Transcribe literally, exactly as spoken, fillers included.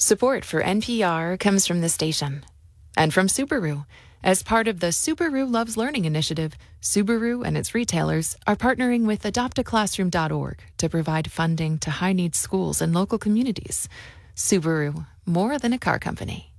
Support for N P R comes from the station and from Subaru. As part of the Subaru Loves Learning initiative, Subaru and its retailers are partnering with adopt a classroom dot org to provide funding to high-needs schools and local communities. Subaru, more than a car company.